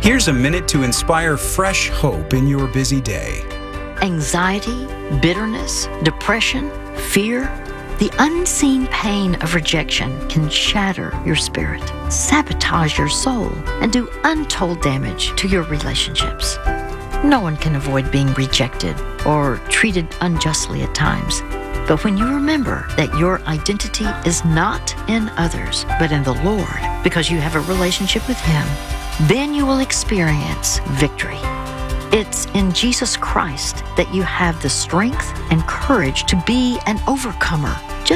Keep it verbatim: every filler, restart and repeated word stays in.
Here's a minute to inspire fresh hope in your busy day. Anxiety, bitterness, depression, fear, the unseen pain of rejection can shatter your spirit, sabotage your soul, and do untold damage to your relationships. No one can avoid being rejected or treated unjustly at times. But when you remember that your identity is not in others, but in the Lord, because you have a relationship with Him, then you will experience victory. It's in Jesus Christ that you have the strength and courage to be an overcomer.